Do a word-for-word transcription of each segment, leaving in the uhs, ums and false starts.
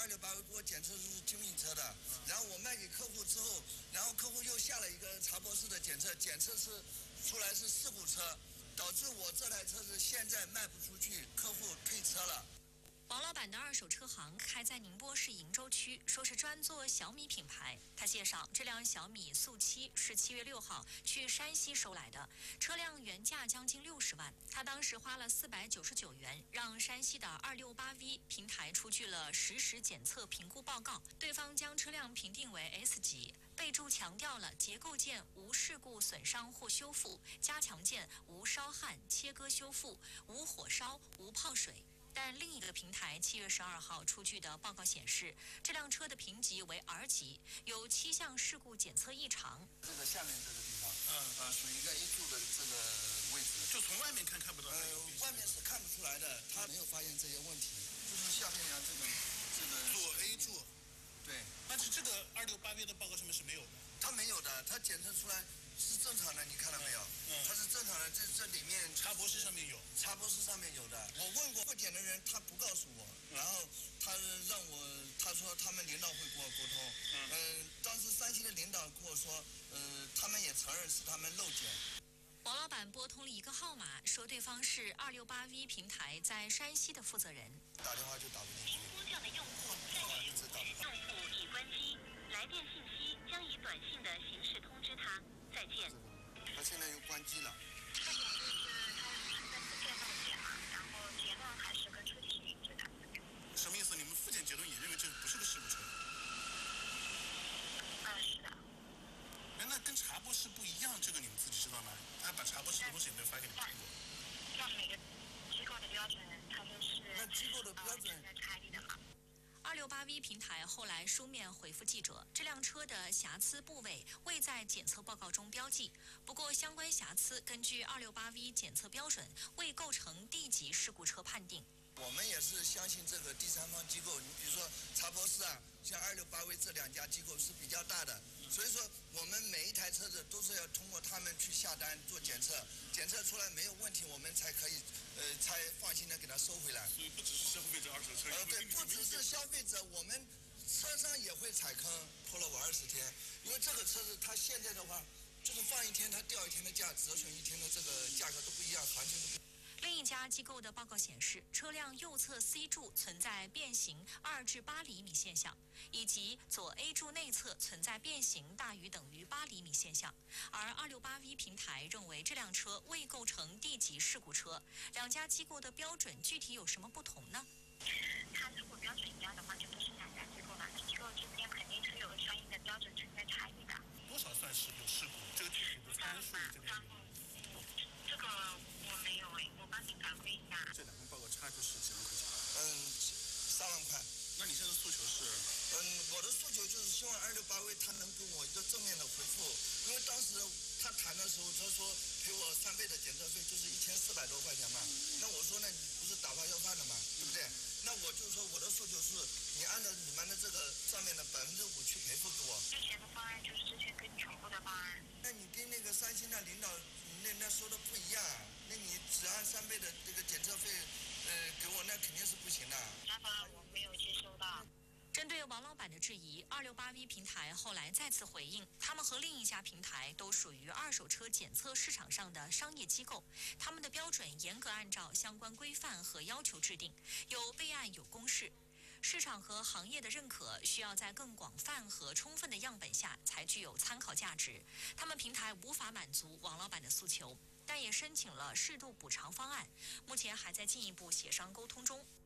二六八给我检测出是精品车的，然后我卖给客户之后，然后客户又下了一个查博士的检测，检测是出来是事故车，导致我这台车子现在卖不出去，客户退车了。 王老板的二手车行开在宁波市鄞州区，说是专做小米品牌。他介绍，这辆小米速七是七月六号去山西收来的，车辆原价将近六十万，他当时花了四百九十九元，让山西的二六八 V 平台出具了实时检测评估报告，对方将车辆评定为 S 级，备注强调了结构件无事故损伤或修复，加强件无烧焊、切割修复，无火烧、无泡水。但另一个平台七月十二号出具的报告显示，这辆车的评级为 R 级，有七项事故检测异常。 这个下面这个地方，嗯呃，属于一个 A 柱的这个位置， 就从外面看看不到。 呃，外面是看不出来的，他没有发现这些问题。就是下面呀，这个这个左 A 柱， 对， 但是这个二六八 V 的报告上面是没有的。 他没有的，他检测出来是正常的，你看到没有？嗯，它是正常的，这这里面插博士上面有， 插博士上面有的。我问过复检的人，他不告诉我，然后他让我，他说他们领导会跟我沟通。嗯，呃，当时山西的领导跟我说，呃，他们也承认是他们漏检。 王老板拨通了一个号码，说对方是二六八 V 平台在山西的负责人。 打电话就打不进去。 您呼叫的用户暂时无语，用户已关机，来电信息将以短信的形式通知他。再见。 他现在又关机了。 这点就是他是在复检漏检嘛，然后结论还是跟车企是一致的。 什么意思？你们复检结论也认为这不是个事故车？ 嗯，是的。 哎，那跟查博士不一样，这个你们自己知道吗？他把查博士的东西有没有发给你们看过？ 像每个机构的标准，它都是那机构的标准在差异的嘛。 二六八 V 平台后来书面回复记者，这辆车的瑕疵部位未在检测报告中标记，不过相关瑕疵根据二六八 V 检测标准未构成 D 级事故车判定。 我们也是相信这个第三方机构，你比如说查博士啊，像二六八 V 这两家机构是比较大的，所以说我们每一台车子都是要通过他们去下单做检测，检测出来没有问题，我们才可以呃才放心的给它收回来。 所以不只是消费者二手车， 呃对，不只是消费者，我们车商也会踩坑，拖了我二十天，因为这个车子它现在的话，就是放一天它掉一天的价，折损一天的这个价格都不一样，行情都不一样。 另一家机构的报告显示，车辆右侧 C 柱存在变形二至八厘米现象，以及左 A 柱内侧存在变形大于等于八厘米现象。而二六八 V 平台认为这辆车未构成 D 级事故车。两家机构的标准具体有什么不同呢？ 它如果标准一样的话，就不是两家机构了，机构之间肯定是有相应的标准存在差异的。 多少算是有事故？这个具体的参数这边有。 这个我没有诶，我帮您反馈一下。 这两份报告差就是几万块钱。 嗯，三万块。 那你现在诉求是？ 嗯，我的诉求就是希望二六八 V 他能给我一个正面的回复，因为当时他谈的时候，他说赔我三倍的检测费，就是一千四百多块钱嘛。那我说，那你不是打发要饭的嘛，对不对？那我就说我的诉求是，你按照你们的这个上面的百分之五去赔付给我。 之前的方案就是之前跟你重复的方案。 那你跟那个三星的领导那那说的不一样，那你只按三倍的这个检测费，呃，给我那肯定是不行的。 那方案我没有接收到。 针对王老板的质疑，二六八 V 平台后来再次回应，他们和另一家平台都属于二手车检测市场上的商业机构，他们的标准严格按照相关规范和要求制定，有备案有公示。市场和行业的认可需要在更广泛和充分的样本下才具有参考价值。他们平台无法满足王老板的诉求，但也申请了适度补偿方案，目前还在进一步协商沟通中。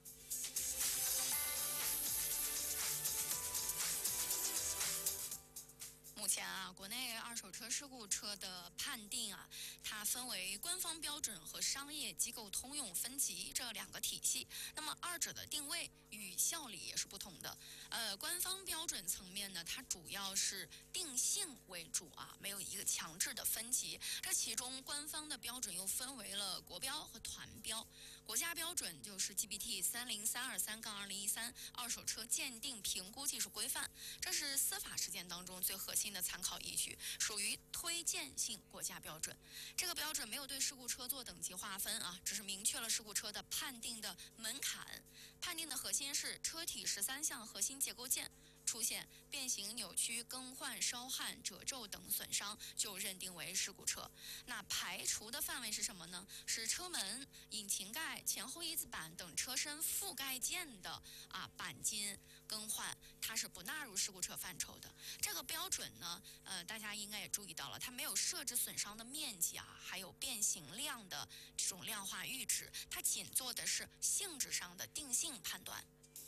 目前啊，国内二手车事故车的判定啊，它分为官方标准和商业机构通用分级这两个体系。那么二者的定位与效力也是不同的。呃，官方标准层面呢，它主要是定性为主啊，没有一个强制的分级。这其中官方的标准又分为了国标和团标。国家标准就是 G B T 三零三二三杠二零一三二手车鉴定评估技术规范，这是司法实践当中最核心的参考依据，属于推荐性国家标准。这个标准没有对事故车做等级划分啊，只是明确了事故车的判定的门槛。判定的核心心是车体十三项核心结构件出现变形、扭曲、更换、烧焊、褶皱等损伤，就认定为事故车。那排除的范围是什么呢？是车门、引擎盖、前后翼子板等车身覆盖件的啊钣金更换，它是不纳入事故车范畴的。这个标准呢，呃，大家应该也注意到了，它没有设置损伤的面积啊，还有变形量的这种量化阈值，它仅做的是性质上的定性判断。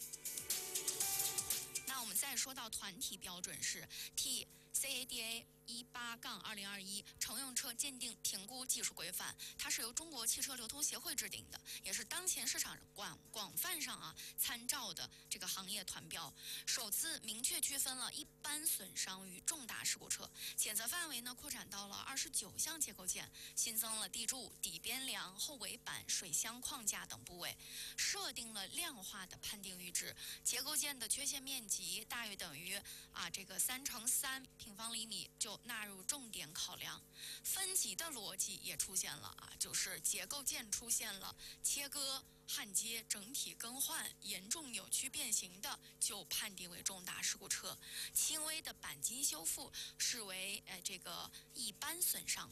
那我们再说到团体标准是 T C A D A 一八杠二零二一乘用车鉴定评估技术规范，它是由中国汽车流通协会制定的，也是当前市场广广泛上啊参照的这个行业团标，首次明确区分了一般损伤与重大事故车，检测范围呢扩展到了二十九项结构件，新增了地柱、底边梁、后尾板、水箱框架等部位，设定了量化的判定阈值，结构件的缺陷面积大约等于啊这个三乘三平方厘米就纳入重点考量。分级的逻辑也出现了啊，就是结构件出现了切割、焊接、整体更换、严重扭曲变形的，就判定为重大事故车；轻微的钣金修复视为呃这个一般损伤。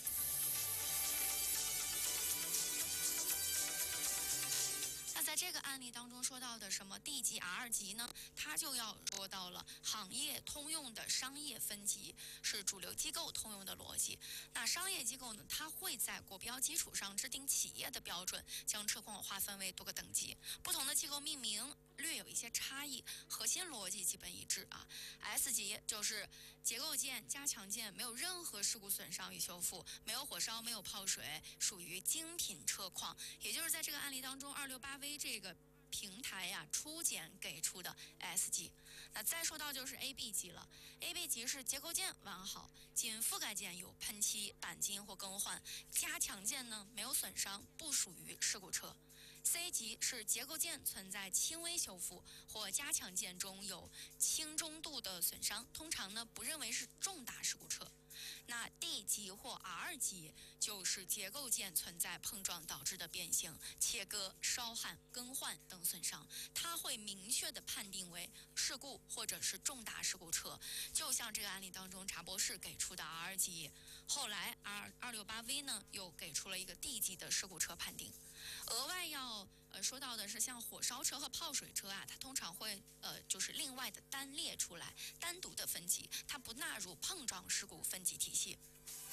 在这个案例当中说到的什么 D 级、R 级呢？它就要说到了行业通用的商业分级，是主流机构通用的逻辑。那商业机构呢，它会在国标基础上制定企业的标准，将车况划分为多个等级。不同的机构命名略有一些差异，核心逻辑基本一致啊。S 级就是结构件、加强件没有任何事故损伤与修复，没有火烧，没有泡水，属于精品车况。也就是在这个案例当中，二六八 V 这个平台呀、啊、初检给出的 S 级。那再说到就是 A B 级了 ，A B 级是结构件完好，仅覆盖件有喷漆、钣金或更换，加强件呢没有损伤，不属于事故车。C 级是结构件存在轻微修复或加强件中有轻中度的损伤，通常呢不认为是重大事故车。那 D 级或 R 级就是结构件存在碰撞导致的变形、切割、烧焊、更换等损伤，它会明确的判定为事故或者是重大事故车。就像这个案例当中查博士给出的 R 级，后来 R 二六八 V 呢又给出了一个 D 级的事故车判定。额外要呃说到的是，像火烧车和泡水车啊，它通常会呃就是另外的单列出来，单独的分级，它不纳入碰撞事故分级体系。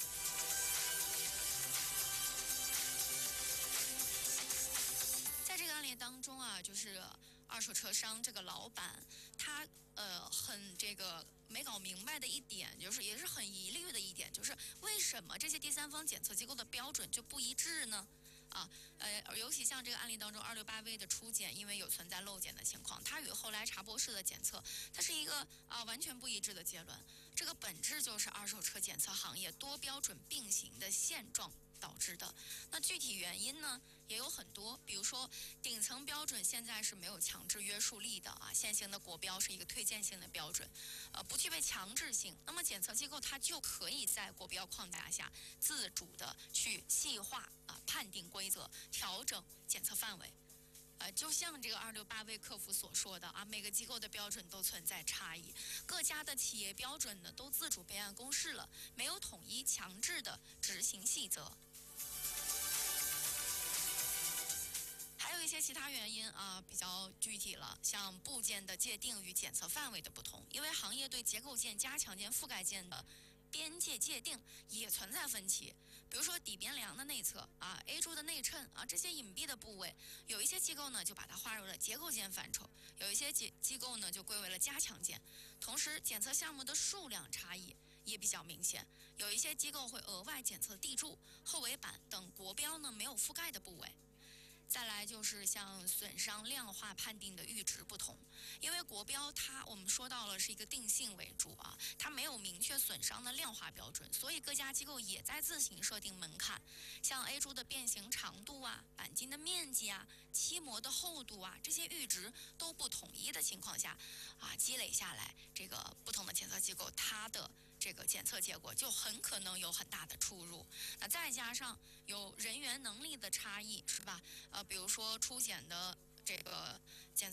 在这个案例当中啊，就是二手车商这个老板，他呃很这个没搞明白的一点，就是也是很疑虑的一点，就是为什么这些第三方检测机构的标准就不一致呢？啊，呃，尤其像这个案例当中，二六八 V 的初检，因为有存在漏检的情况，它与后来查博士的检测，它是一个啊完全不一致的结论。这个本质就是二手车检测行业多标准并行的现状导致的。那具体原因呢，也有很多，比如说顶层标准现在是没有强制约束力的啊，现行的国标是一个推荐性的标准，呃，不具备强制性。那么检测机构它就可以在国标框架下自主的去细化啊判定规则，调整检测范围。呃，就像这个二六八 V 客服所说的啊，每个机构的标准都存在差异，各家的企业标准呢都自主备案公示了，没有统一强制的执行细则。还有一些其他原因啊，比较具体了，像部件的界定与检测范围的不同，因为行业对结构件、加强件、覆盖件的边界界定也存在分歧。比如说底边梁的内侧啊 ，A 柱的内衬啊，这些隐蔽的部位，有一些机构呢就把它划入了结构件范畴，有一些机机构呢就归为了加强件。同时，检测项目的数量差异也比较明显，有一些机构会额外检测地柱、后尾板等国标呢没有覆盖的部位。再来就是像损伤量化判定的阈值不同，因为国标它我们说到了是一个定性为主啊，它没有明确损伤的量化标准，所以各家机构也在自行设定门槛，像 A 柱的变形长度啊、钣金的面积啊、漆膜的厚度啊，这些阈值都不统一的情况下，啊，积累下来，这个不同的检测机构它的这个检测结果就很可能有很大的出入。那再加上有人员能力的差异，是吧？呃，比如说初检的这个检测